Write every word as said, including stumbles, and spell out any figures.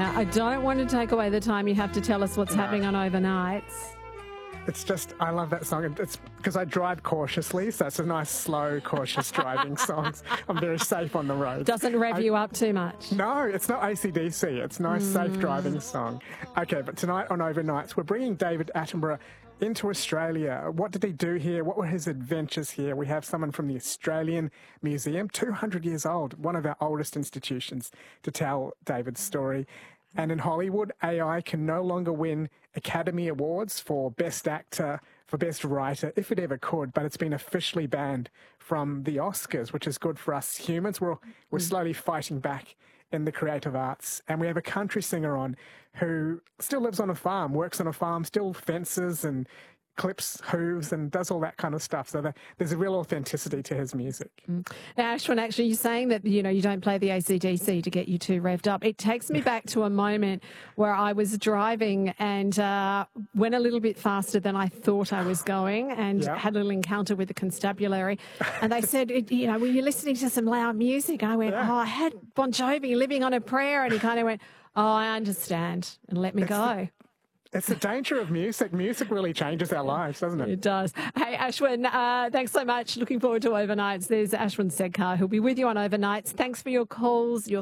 Now, I don't want to take away the time you have to tell us what's No. happening on Overnights. It's just, I love that song. It's because I drive cautiously, so it's a nice, slow, cautious driving song. I'm very safe on the road. Doesn't rev I- you up too much. No, it's not A C D C. It's a nice, safe driving song. Okay, but tonight on Overnights, we're bringing David Attenborough into Australia. What did he do here? What were his adventures here? We have someone from the Australian Museum, two hundred years old, one of our oldest institutions, to tell David's story. And in Hollywood, A I can no longer win Academy Awards for Best Actor, for Best Writer, if it ever could, but it's been officially banned from the Oscars, which is good for us humans. We're, we're slowly fighting back in the creative arts. And we have a country singer on who still lives on a farm, works on a farm, still fences and clips hooves and does all that kind of stuff. So the, there's a real authenticity to his music. Now, Ashwin, actually, you're saying that, you know, you don't play the A C D C to get you too revved up. It takes me back to a moment where I was driving and uh, went a little bit faster than I thought I was going and Yeah. had a little encounter with the constabulary. And they said, you know, were you listening to some loud music? And I went, Yeah. oh, I had Bon Jovi, Living on a Prayer. And he kind of went, oh, I understand, and let me go. It's the danger of music. Music really changes our lives, doesn't it? It does. Hey, Ashwin, uh, thanks so much. Looking forward to Overnights. There's Ashwin Sedkar, who'll be with you on Overnights. Thanks for your calls, your